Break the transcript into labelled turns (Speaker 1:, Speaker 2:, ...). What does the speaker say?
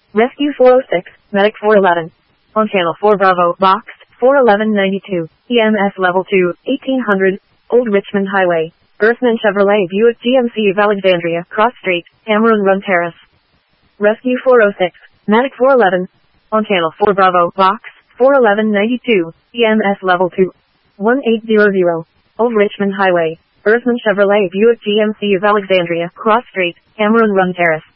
Speaker 1: Rescue 406, Medic 411. On Channel 4 Bravo, Box 41192, EMS Level 2, 1800, Old Richmond Highway, Earthman Chevrolet Buick GMC of Alexandria, Cross Street, Cameron Run Terrace. Rescue 406, Medic 411. On Channel 4 Bravo, Box 41192, EMS Level 2, 1800, Old Richmond Highway, Earthman Chevrolet Buick GMC of Alexandria, Cross Street, Cameron Run Terrace.